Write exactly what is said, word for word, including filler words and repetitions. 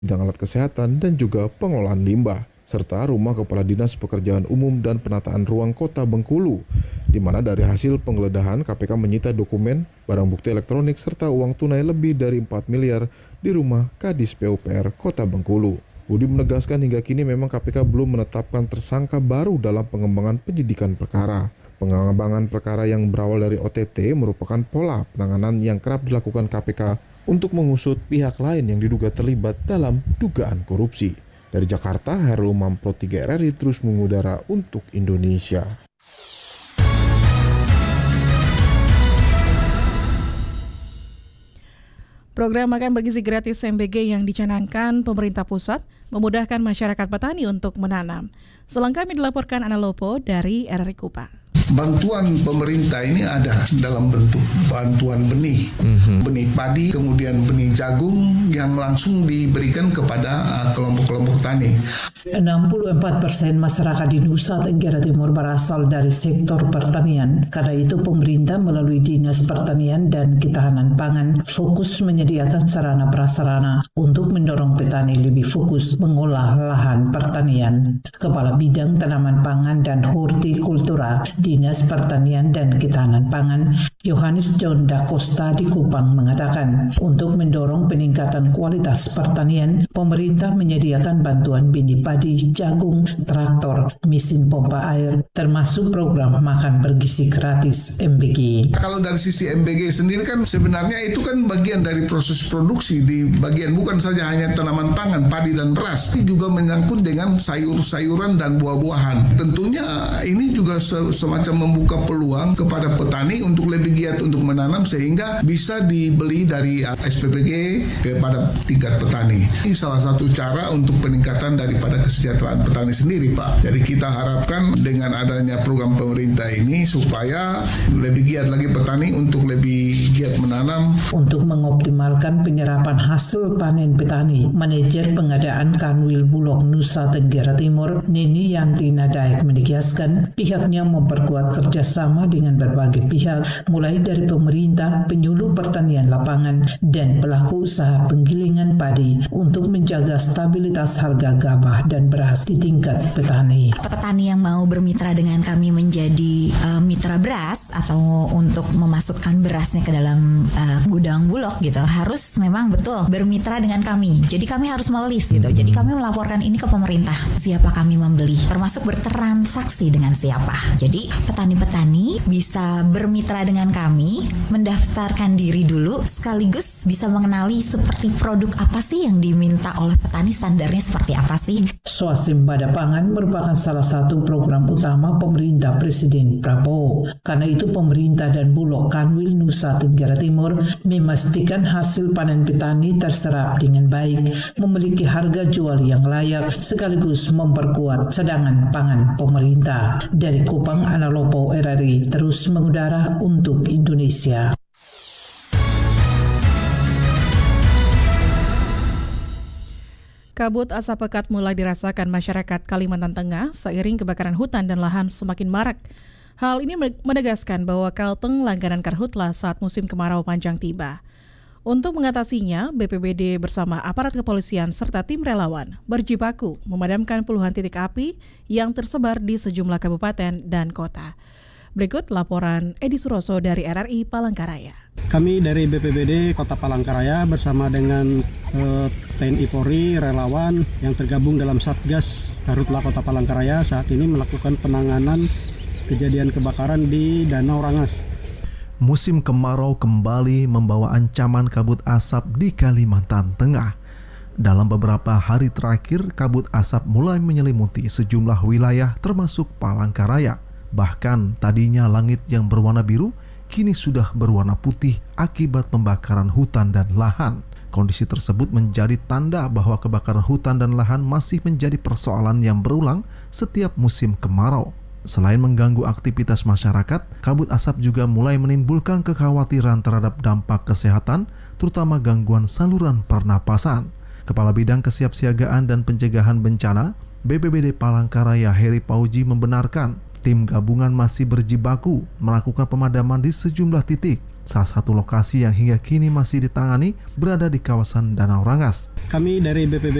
bidang alat kesehatan, dan juga pengolahan limbah, serta rumah Kepala Dinas Pekerjaan Umum dan Penataan Ruang Kota Bengkulu, di mana dari hasil penggeledahan K P K menyita dokumen, barang bukti elektronik, serta uang tunai lebih dari empat miliar di rumah Kadis P U P R Kota Bengkulu. Budi menegaskan hingga kini memang K P K belum menetapkan tersangka baru dalam pengembangan penyidikan perkara. Pengembangan perkara yang berawal dari O T T merupakan pola penanganan yang kerap dilakukan K P K untuk mengusut pihak lain yang diduga terlibat dalam dugaan korupsi. Dari Jakarta, Herul Mampro tiga R R I terus mengudara untuk Indonesia. Program makan bergizi gratis M B G yang dicanangkan pemerintah pusat memudahkan masyarakat petani untuk menanam. Selengkapnya dilaporkan Ana Lopo dari R R I Kupang. Bantuan pemerintah ini ada dalam bentuk bantuan benih, mm-hmm. benih padi, kemudian benih jagung yang langsung diberikan kepada uh, kelompok-kelompok tani. enam puluh empat persen masyarakat di Nusa Tenggara Timur berasal dari sektor pertanian. Karena itu pemerintah melalui Dinas Pertanian dan Ketahanan Pangan fokus menyediakan sarana prasarana untuk mendorong petani lebih fokus mengolah lahan pertanian. Kepala Bidang Tanaman Pangan dan Hortikultura Dinas Pertanian dan Ketahanan Pangan, Yohanes John Da Costa di Kupang mengatakan, untuk mendorong peningkatan kualitas pertanian, pemerintah menyediakan bantuan benih padi, jagung, traktor, mesin pompa air, termasuk program makan bergizi gratis M B G. Kalau dari sisi M B G sendiri kan sebenarnya itu kan bagian dari proses produksi, di bagian bukan saja hanya tanaman pangan, padi dan beras, ini juga menyangkut dengan sayur-sayuran dan buah-buahan. Tentunya ini juga semacam membuka peluang kepada petani untuk lebih giat untuk menanam sehingga bisa dibeli dari S P P G kepada tingkat petani. Ini salah satu cara untuk peningkatan daripada kesejahteraan petani sendiri, Pak. Jadi kita harapkan dengan adanya program pemerintah ini supaya lebih giat lagi petani untuk lebih giat menanam. Untuk mengoptimalkan penyerapan hasil panen petani, manajer pengadaan Kanwil Bulog Nusa Tenggara Timur, Nini Yantina Daek menegaskan pihaknya memperkuat kerjasama dengan berbagai pihak, mulai dari pemerintah, penyuluh pertanian lapangan, dan pelaku usaha penggilingan padi untuk menjaga stabilitas harga gabah dan beras di tingkat petani. Petani yang mau bermitra dengan kami menjadi uh, mitra beras atau untuk memasukkan berasnya ke dalam uh, gudang Bulog gitu, harus memang betul bermitra dengan kami. Jadi kami harus melis gitu. Jadi kami melaporkan ini ke pemerintah, siapa kami membeli, termasuk bertransaksi dengan siapa. Jadi petani-petani bisa bermitra dengan kami, mendaftarkan diri dulu, sekaligus bisa mengenali seperti produk apa sih yang diminta oleh petani, standarnya seperti apa sih. Swasembada pangan merupakan salah satu program utama pemerintah Presiden Prabowo. Karena itu pemerintah dan Bulog Kanwil Nusa Tenggara Timur memastikan hasil panen petani terserap dengan baik, memiliki harga jual yang layak, sekaligus memperkuat cadangan pangan pemerintah. Dari Kupang, Ana Lopo R R I terus mengudara untuk Indonesia. Kabut asap pekat mulai dirasakan masyarakat Kalimantan Tengah seiring kebakaran hutan dan lahan semakin marak. Hal ini menegaskan bahwa Kalteng langganan karhutla saat musim kemarau panjang tiba. Untuk mengatasinya, B P B D bersama aparat kepolisian serta tim relawan berjibaku memadamkan puluhan titik api yang tersebar di sejumlah kabupaten dan kota. Berikut laporan Edi Suroso dari R R I Palangkaraya. Kami dari B P B D Kota Palangkaraya bersama dengan eh, T N I Polri, relawan yang tergabung dalam Satgas Karhutla Kota Palangkaraya saat ini melakukan penanganan kejadian kebakaran di Danau Rangas. Musim kemarau kembali membawa ancaman kabut asap di Kalimantan Tengah. Dalam beberapa hari terakhir, kabut asap mulai menyelimuti sejumlah wilayah termasuk Palangkaraya. Bahkan tadinya langit yang berwarna biru kini sudah berwarna putih akibat pembakaran hutan dan lahan. Kondisi tersebut menjadi tanda bahwa kebakaran hutan dan lahan masih menjadi persoalan yang berulang setiap musim kemarau. Selain mengganggu aktivitas masyarakat, kabut asap juga mulai menimbulkan kekhawatiran terhadap dampak kesehatan, terutama gangguan saluran pernapasan. Kepala Bidang Kesiapsiagaan dan Pencegahan Bencana, B P B D Palangkaraya Heri Pauji membenarkan tim gabungan masih berjibaku melakukan pemadaman di sejumlah titik. Salah satu lokasi yang hingga kini masih ditangani berada di kawasan Danau Rangas. Kami dari B P B